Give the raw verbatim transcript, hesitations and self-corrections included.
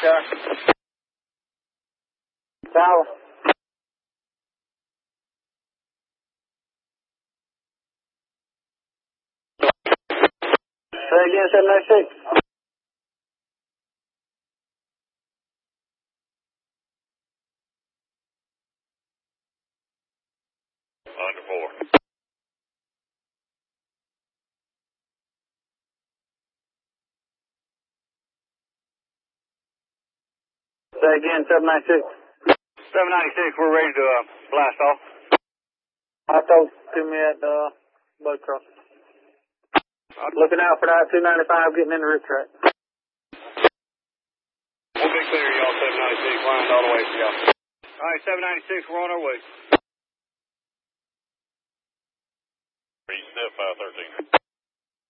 Sure. Tower. Say again, seven ninety-six. Under four. Say again, seven ninety-six. seven ninety-six, we're ready to uh, blast off. I told to me at the uh, boat crossing. Looking out for that two ninety-five getting in the rip track. We'll be clear, y'all. seven ninety-six, lined all the way for y'all. All right, seven ninety-six, we're on our way. Reach step five thirteen.